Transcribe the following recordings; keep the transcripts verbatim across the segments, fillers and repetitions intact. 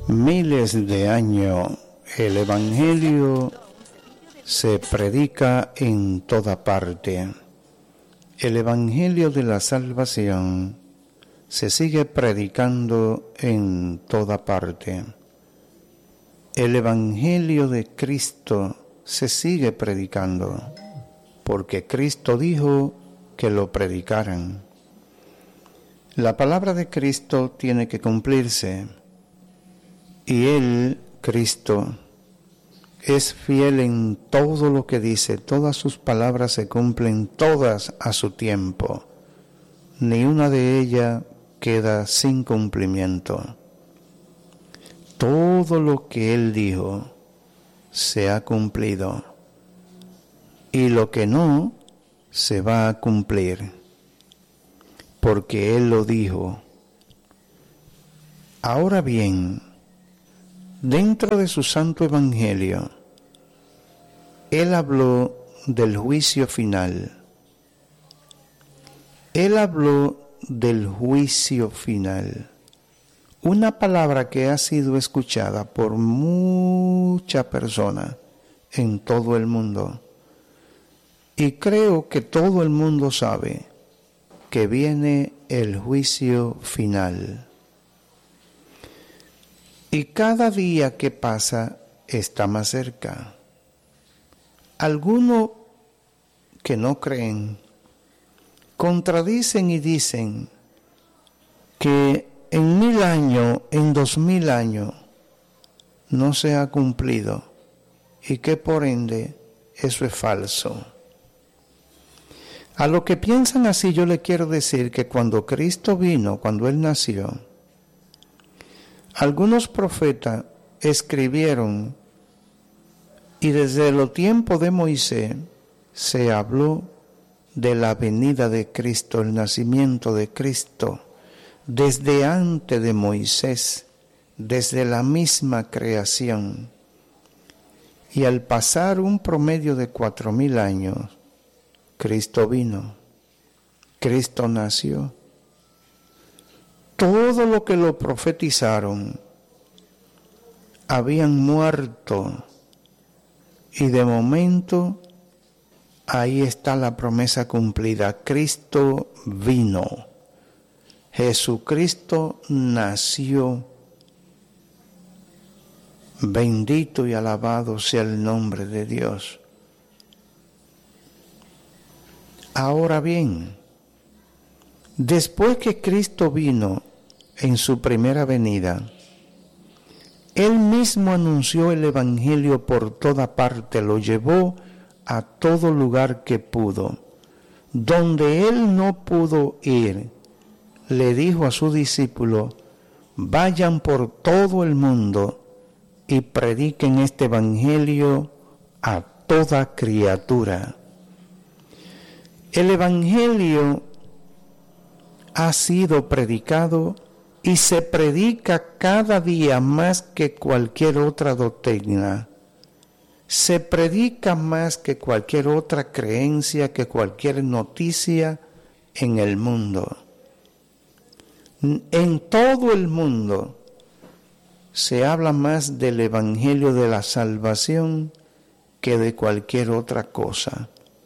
Miles de años el Evangelio se predica en toda parte. El Evangelio de la salvación se sigue predicando en toda parte. El Evangelio de Cristo se sigue predicando porque Cristo dijo que lo predicaran. La palabra de Cristo tiene que cumplirse y Él, Cristo, es fiel en todo lo que dice. Todas sus palabras se cumplen todas a su tiempo. Ni una de ellas queda sin cumplimiento. Todo lo que Él dijo se ha cumplido y lo que no se va a cumplir porque Él lo dijo. Ahora bien, dentro de su santo evangelio, Él habló del juicio final. Él habló del juicio final. Una palabra que ha sido escuchada por muchas personas en todo el mundo. Y creo que todo el mundo sabe que viene el juicio final. Y cada día que pasa está más cerca. Algunos que no creen contradicen y dicen que en mil años, en dos mil años, no se ha cumplido y que por ende eso es falso. A los que piensan así yo le quiero decir que cuando Cristo vino, cuando Él nació, algunos profetas escribieron y desde los tiempos de Moisés se habló de la venida de Cristo, el nacimiento de Cristo, desde antes de Moisés, desde la misma creación. Y al pasar un promedio de cuatro mil años, Cristo vino, Cristo nació. Todo lo que lo profetizaron habían muerto y de momento ahí está la promesa cumplida. Cristo vino, Jesucristo nació. Bendito y alabado sea el nombre de Dios. Ahora bien, después que Cristo vino en su primera venida, Él mismo anunció el Evangelio por toda parte, lo llevó a todo lugar que pudo. Donde Él no pudo ir, le dijo a sus discípulos, vayan por todo el mundo y prediquen este Evangelio a toda criatura. El Evangelio ha sido predicado y se predica cada día más que cualquier otra doctrina. Se predica más que cualquier otra creencia, que cualquier noticia en el mundo. En todo el mundo se habla más del Evangelio de la salvación que de cualquier otra cosa.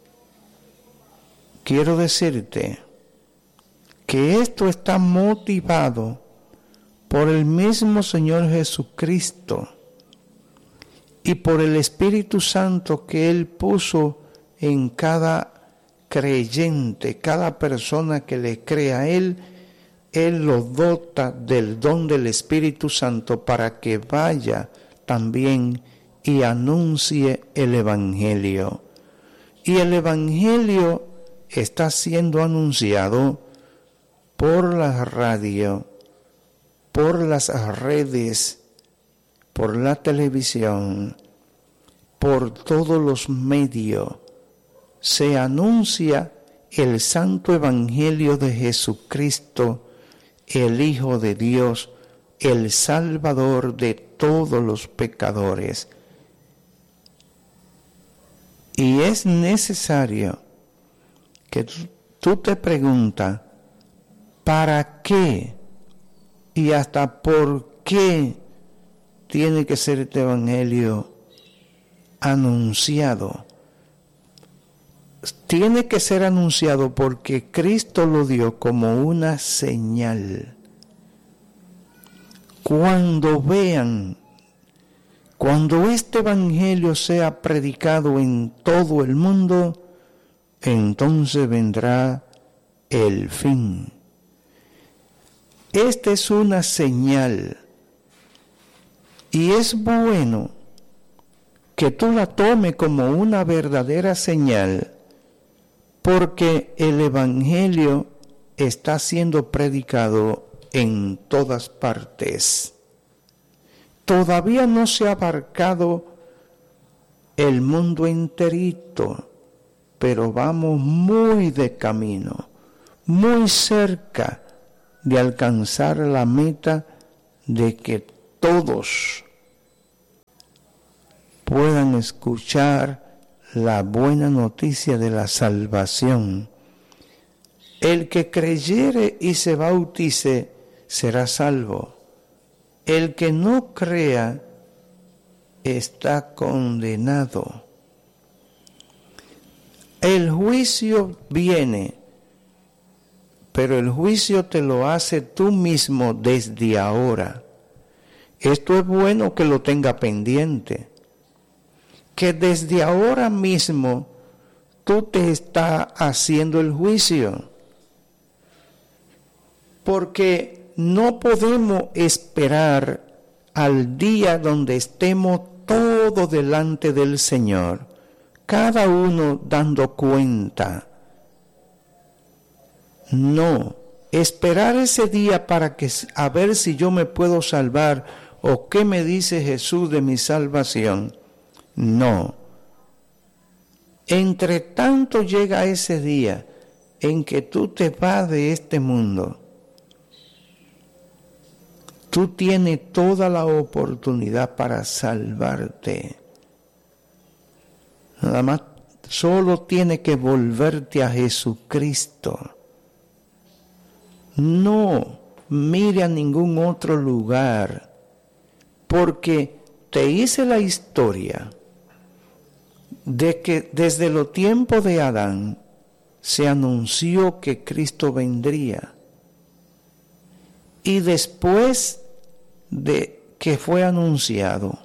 Quiero decirte que esto está motivado por el mismo Señor Jesucristo y por el Espíritu Santo que Él puso en cada creyente, cada persona que le crea a Él. Él lo dota del don del Espíritu Santo para que vaya también y anuncie el Evangelio. Y el Evangelio está siendo anunciado por la radio, por las redes, por la televisión, por todos los medios. Se anuncia el santo Evangelio de Jesucristo, el Hijo de Dios, el Salvador de todos los pecadores. Y es necesario que tú, tú te preguntas, ¿para qué y hasta por qué tiene que ser este evangelio anunciado. Tiene que ser anunciado porque Cristo lo dio como una señal. Cuando vean, cuando este evangelio sea predicado en todo el mundo, entonces vendrá el fin. Esta es una señal y es bueno que tú la tomes como una verdadera señal, porque el evangelio está siendo predicado en todas partes. Todavía no se ha abarcado el mundo enterito, pero vamos muy de camino, muy cerca de alcanzar la meta de que todos puedan escuchar la buena noticia de la salvación. El que creyere y se bautice será salvo. El que no crea está condenado. El juicio viene, pero el juicio te lo hace tú mismo desde ahora. Esto es bueno que lo tenga pendiente, que desde ahora mismo tú te estás haciendo el juicio, porque no podemos esperar al día donde estemos todos delante del Señor, cada uno dando cuenta. No, esperar ese día para que a ver si yo me puedo salvar o qué me dice Jesús de mi salvación. No. Entre tanto llega ese día en que tú te vas de este mundo, tú tienes toda la oportunidad para salvarte. Nada más, solo tienes que volverte a Jesucristo. No mire a ningún otro lugar, porque te hice la historia de que desde los tiempos de Adán se anunció que Cristo vendría. Y después de que fue anunciado,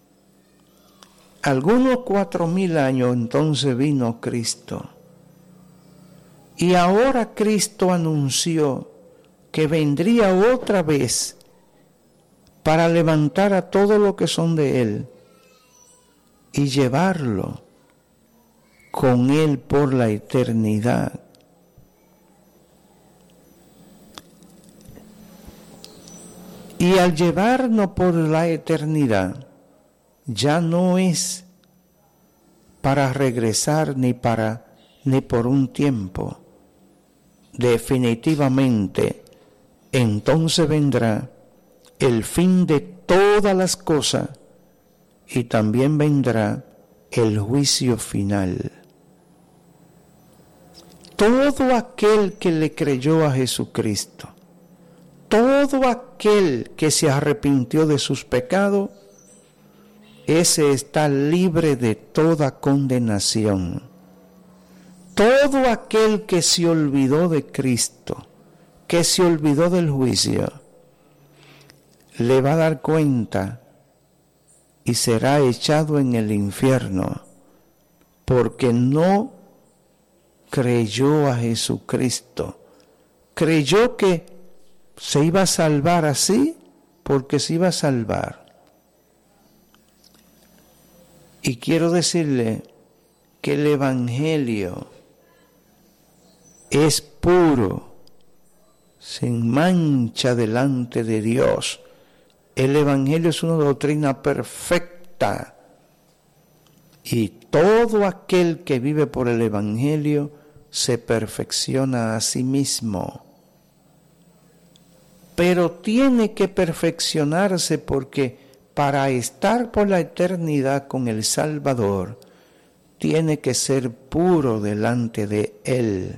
algunos cuatro mil años entonces vino Cristo. Y ahora Cristo anunció que vendría otra vez para levantar a todos los que son de Él y llevarlo con Él por la eternidad. Y al llevarnos por la eternidad, ya no es para regresar ni para ni por un tiempo. Definitivamente, entonces vendrá el fin de todas las cosas y también vendrá el juicio final. Todo aquel que le creyó a Jesucristo, todo aquel que se arrepintió de sus pecados, ese está libre de toda condenación. Todo aquel que se olvidó de Cristo, que se olvidó del juicio, le va a dar cuenta y será echado en el infierno, porque no creyó a Jesucristo. Creyó que se iba a salvar así, porque se iba a salvar. Y quiero decirle que el Evangelio es puro, sin mancha delante de Dios. El Evangelio es una doctrina perfecta. Y todo aquel que vive por el Evangelio se perfecciona a sí mismo. Pero tiene que perfeccionarse porque para estar por la eternidad con el Salvador, tiene que ser puro delante de Él.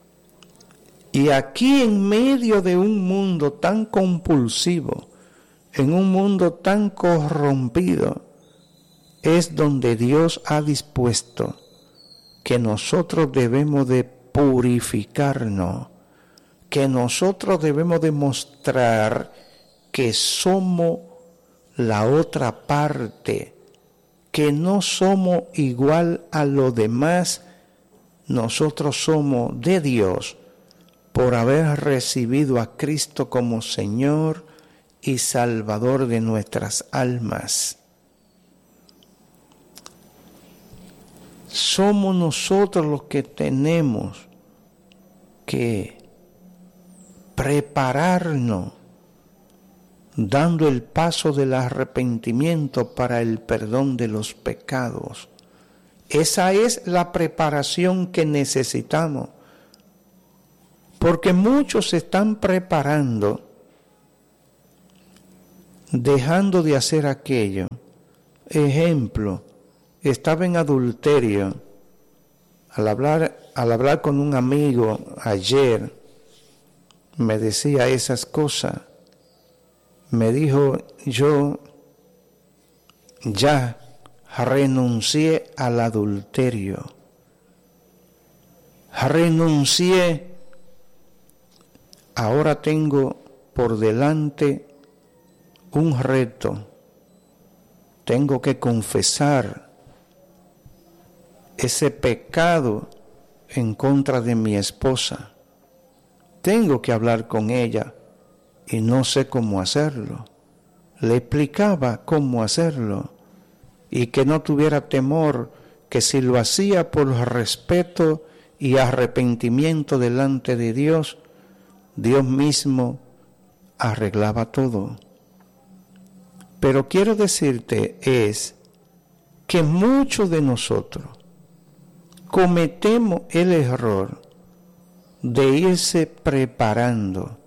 Y aquí en medio de un mundo tan compulsivo, en un mundo tan corrompido, es donde Dios ha dispuesto que nosotros debemos de purificarnos, que nosotros debemos demostrar que somos la otra parte, que no somos igual a los demás, nosotros somos de Dios por haber recibido a Cristo como Señor y Salvador de nuestras almas. Somos nosotros los que tenemos que prepararnos, dando el paso del arrepentimiento para el perdón de los pecados. Esa es la preparación que necesitamos, porque muchos se están preparando, dejando de hacer aquello. Ejemplo, estaba en adulterio. Al hablar, al hablar con un amigo ayer, me decía esas cosas. Me dijo, yo ya renuncié al adulterio. Renuncié. Ahora tengo por delante un reto. Tengo que confesar ese pecado en contra de mi esposa. Tengo que hablar con ella y no sé cómo hacerlo. Le explicaba cómo hacerlo y que no tuviera temor, que si lo hacía por respeto y arrepentimiento delante de Dios, Dios mismo arreglaba todo. Pero quiero decirte es que muchos de nosotros cometemos el error de irse preparando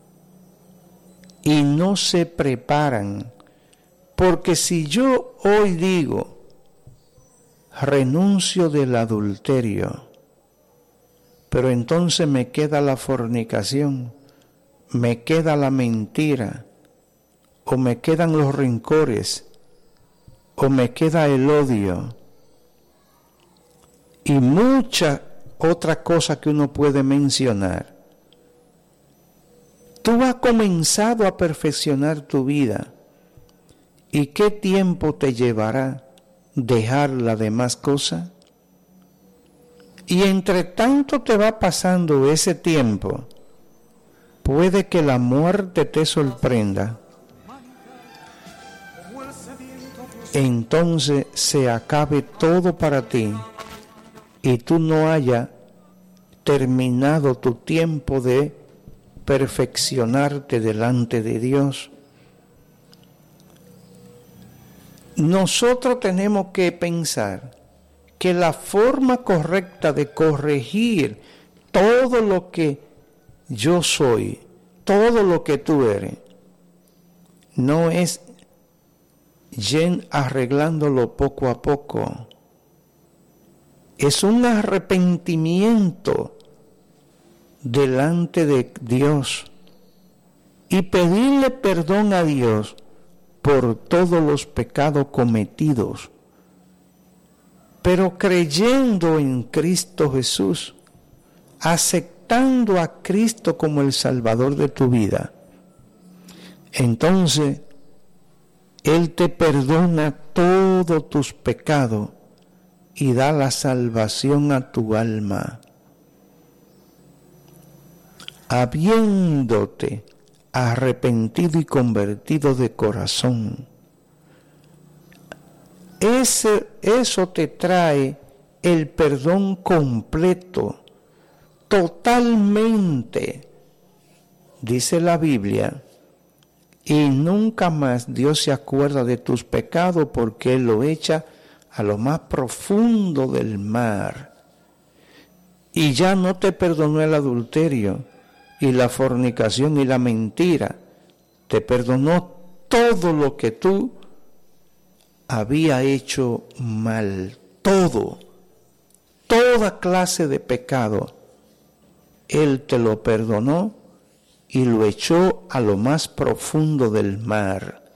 y no se preparan, porque si yo hoy digo renuncio del adulterio, pero entonces me queda la fornicación, me queda la mentira, o me quedan los rencores, o me queda el odio, y muchas otras cosas que uno puede mencionar. Tú has comenzado a perfeccionar tu vida, ¿y qué tiempo te llevará dejar las demás cosas? Y entre tanto te va pasando ese tiempo, puede que la muerte te sorprenda. Entonces se acabe todo para ti y tú no hayas terminado tu tiempo de perfeccionarte delante de Dios. Nosotros tenemos que pensar que la forma correcta de corregir todo lo que yo soy, todo lo que tú eres, no es yen arreglándolo poco a poco. Es un arrepentimiento delante de Dios y pedirle perdón a Dios por todos los pecados cometidos, pero creyendo en Cristo Jesús, aceptando a Cristo como el Salvador de tu vida. Entonces, Él te perdona todos tus pecados y da la salvación a tu alma. Habiéndote arrepentido y convertido de corazón. Ese, eso te trae el perdón completo, totalmente, dice la Biblia, y nunca más Dios se acuerda de tus pecados porque Él lo echa a lo más profundo del mar. Y ya no te perdonó el adulterio y la fornicación y la mentira, te perdonó todo lo que tú había hecho mal, todo, toda clase de pecado, Él te lo perdonó y lo echó a lo más profundo del mar.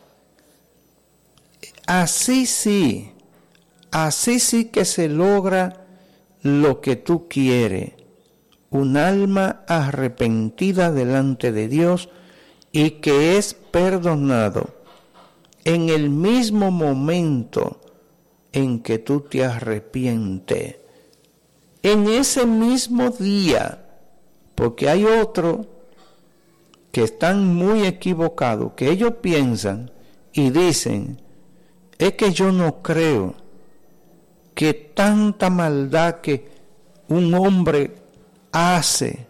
así sí, así sí que se logra lo que tú quieres, un alma arrepentida delante de Dios y que es perdonado en el mismo momento en que tú te arrepientes, en ese mismo día, porque hay otros que están muy equivocados, que ellos piensan y dicen, es que yo no creo que tanta maldad que un hombre hace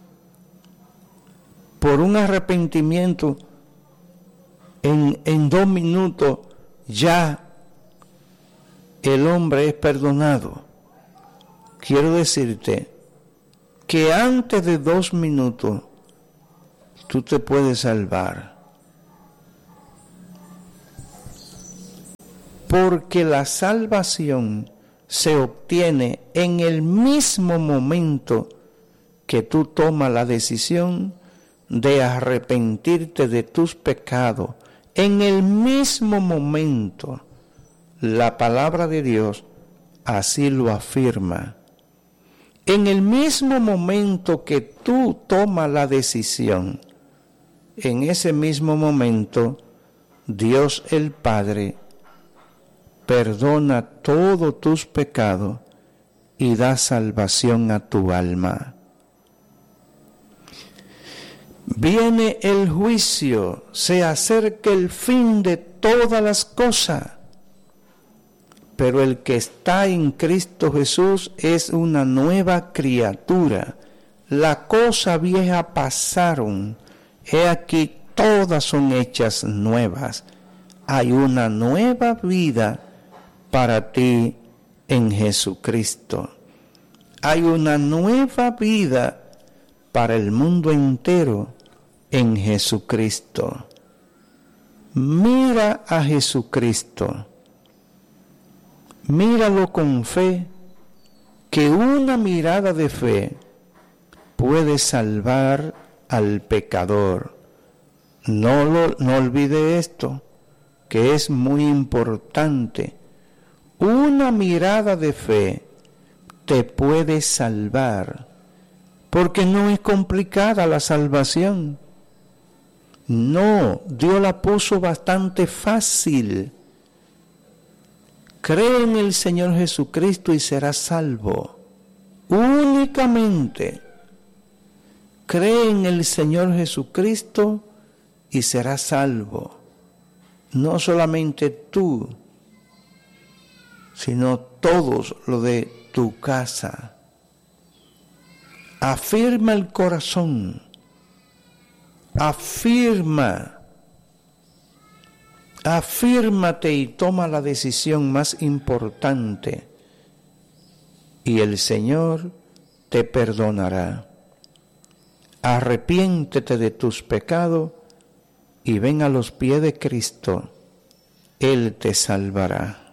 por un arrepentimiento en, en dos minutos ya el hombre es perdonado. Quiero decirte que antes de dos minutos tú te puedes salvar. Porque la salvación se obtiene en el mismo momento que tú tomas la decisión de arrepentirte de tus pecados. En el mismo momento, la palabra de Dios así lo afirma. En el mismo momento que tú tomas la decisión, en ese mismo momento, Dios el Padre perdona todos tus pecados y da salvación a tu alma. Viene el juicio, se acerca el fin de todas las cosas, pero el que está en Cristo Jesús es una nueva criatura. Las cosas viejas pasaron, he aquí todas son hechas nuevas. Hay una nueva vida para ti en Jesucristo. Hay una nueva vida para el mundo entero en Jesucristo. Mira a Jesucristo. Míralo con fe, que una mirada de fe puede salvar al pecador. No, lo, no olvide esto, que es muy importante. Una mirada de fe te puede salvar, porque no es complicada la salvación. No, Dios la puso bastante fácil. Cree en el Señor Jesucristo y serás salvo. Únicamente cree en el Señor Jesucristo y serás salvo. No solamente tú, sino todos los de tu casa. Afirma el corazón. Afirma. Afírmate y toma la decisión más importante, y el Señor te perdonará. Arrepiéntete de tus pecados y ven a los pies de Cristo. Él te salvará.